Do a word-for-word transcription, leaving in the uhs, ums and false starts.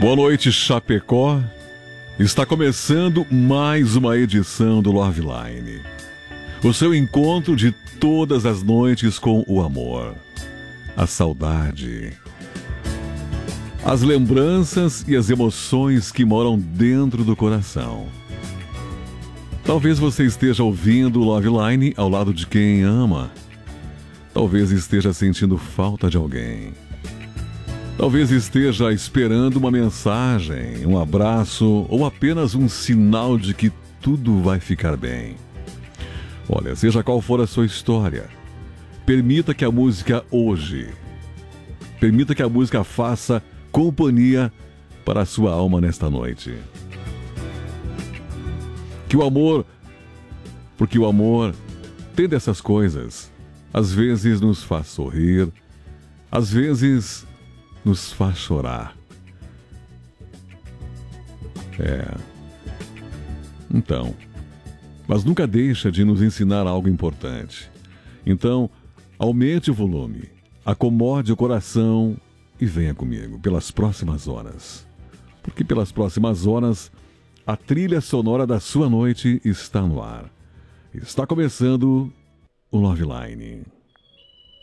Boa noite, Chapecó. Está começando mais uma edição do Love Line. O seu encontro de todas as noites com o amor, a saudade, as lembranças e as emoções que moram dentro do coração. Talvez você esteja ouvindo o Love Line ao lado de quem ama. Talvez esteja sentindo falta de alguém. Talvez esteja esperando uma mensagem, um abraço ou apenas um sinal de que tudo vai ficar bem. Olha, seja qual for a sua história, permita que a música hoje, permita que a música faça companhia para a sua alma nesta noite. Que o amor, porque o amor tem dessas coisas, às vezes nos faz sorrir, às vezes nos faz chorar. É. Então, mas nunca deixa de nos ensinar algo importante. Então, aumente o volume, acomode o coração e venha comigo pelas próximas horas. Porque pelas próximas horas, a trilha sonora da sua noite está no ar. Está começando o Love Line.